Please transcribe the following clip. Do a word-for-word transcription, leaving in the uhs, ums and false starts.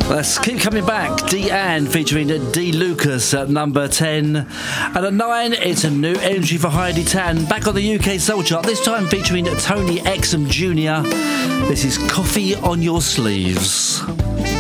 Let's keep coming back. Deanne featuring D. Lucas at number ten. And at nine, it's a new entry for Heidi Tan. Back on the U K Soul Chart, this time featuring Tony Exum Junior This is Coffee on Your Sleeves.